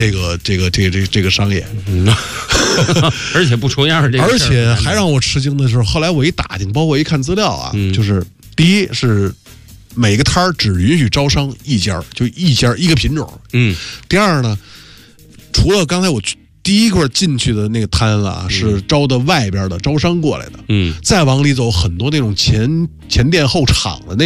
这个商业， 而且不重样这个， 而且还让我吃惊的是，后来我一打听，包括一看资料啊，就是第一是每个摊儿只允许招商一家，就一家一个品种。第二呢，除了刚才我第一块进去的那个摊啊，是招的外边的招商过来的。再往里走很多那种前店后厂的那